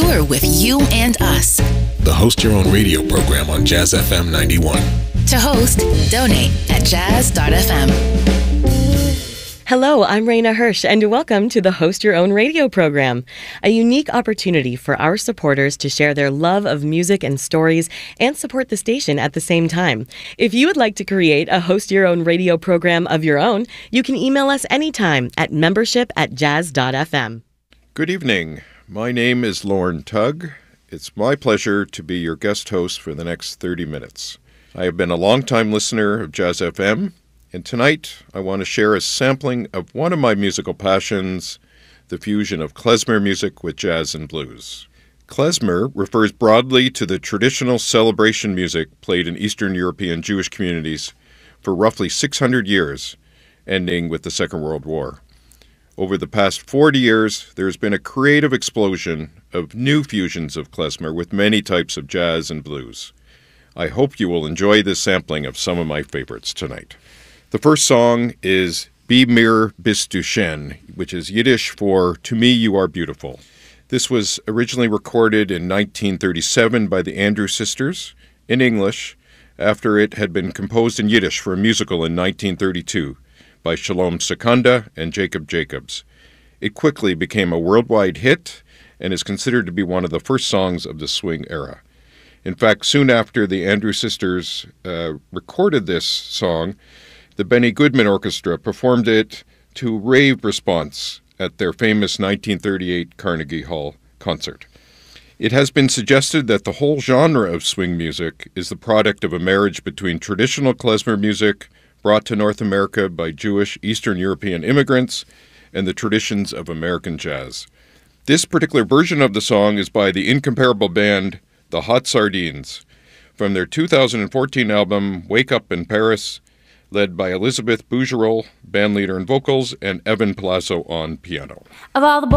We're with you and us. The Host Your Own Radio program on Jazz FM 91. To host, donate at jazz.fm. Hello, I'm Raina Hirsch, and welcome to the Host Your Own Radio program, a unique opportunity for our supporters to share their love of music and stories and support the station at the same time. If you would like to create a Host Your Own Radio program of your own, you can email us anytime at membership@jazz.fm. Good evening. My name is Lorne Tugg. It's my pleasure to be your guest host for the next 30 minutes. I have been a longtime listener of Jazz FM, and tonight I want to share a sampling of one of my musical passions, the fusion of klezmer music with jazz and blues. Klezmer refers broadly to the traditional celebration music played in Eastern European Jewish communities for roughly 600 years, ending with the Second World War. Over the past 40 years, there has been a creative explosion of new fusions of klezmer with many types of jazz and blues. I hope you will enjoy this sampling of some of my favorites tonight. The first song is Bi Mir Bist Du Schön, which is Yiddish for To Me You Are Beautiful. This was originally recorded in 1937 by the Andrews Sisters in English after it had been composed in Yiddish for a musical in 1932 by Shalom Secunda and Jacob Jacobs. It quickly became a worldwide hit and is considered to be one of the first songs of the swing era. In fact, soon after the Andrews Sisters recorded this song, the Benny Goodman Orchestra performed it to rave response at their famous 1938 Carnegie Hall concert. It has been suggested that the whole genre of swing music is the product of a marriage between traditional klezmer music brought to North America by Jewish Eastern European immigrants and the traditions of American jazz. This particular version of the song is by the incomparable band The Hot Sardines from their 2014 album Wake Up in Paris, led by Elizabeth Bougerol, bandleader and vocals, and Evan Palazzo on piano. Of all the